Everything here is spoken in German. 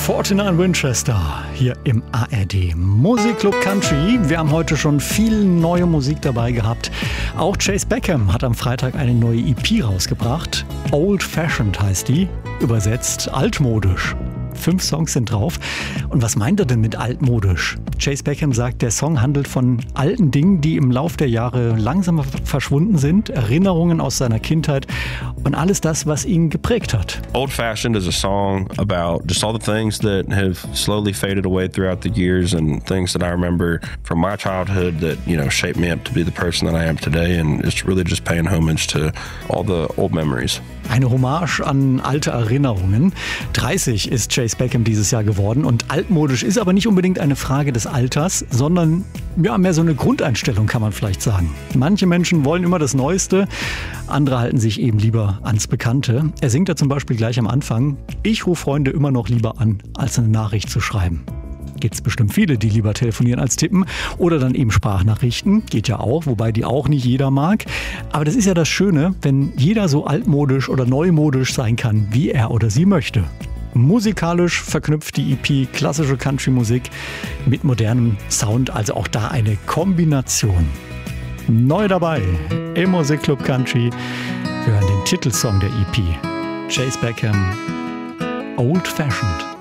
49 Winchester hier im ARD Musikclub Country. Wir haben heute schon viel neue Musik dabei gehabt. Auch Chase Beckham hat am Freitag eine neue EP rausgebracht. Old Fashioned heißt die, übersetzt altmodisch. 5 Songs sind drauf. Und was meint er denn mit altmodisch? Chase Beckham sagt, der Song handelt von alten Dingen, die im Lauf der Jahre langsam verschwunden sind, Erinnerungen aus seiner Kindheit und alles das, was ihn geprägt hat. Old Fashioned is a song about just all the things that have slowly faded away throughout the years and things that I remember from my childhood that, shaped me up to be the person that I am today. And it's really just paying homage to all the old memories. Eine Hommage an alte Erinnerungen. 30 ist Chase Beckham dieses Jahr geworden und altmodisch ist aber nicht unbedingt eine Frage des Alters, sondern mehr so eine Grundeinstellung, kann man vielleicht sagen. Manche Menschen wollen immer das Neueste, andere halten sich eben lieber ans Bekannte. Er singt da zum Beispiel gleich am Anfang: Ich rufe Freunde immer noch lieber an, als eine Nachricht zu schreiben. Gibt es bestimmt viele, die lieber telefonieren als tippen oder dann eben Sprachnachrichten. Geht ja auch, wobei die auch nicht jeder mag. Aber das ist ja das Schöne, wenn jeder so altmodisch oder neumodisch sein kann, wie er oder sie möchte. Musikalisch verknüpft die EP klassische Country-Musik mit modernem Sound, also auch da eine Kombination. Neu dabei im Musikclub Country. Wir hören den Titelsong der EP. Chase Beckham, Old Fashioned.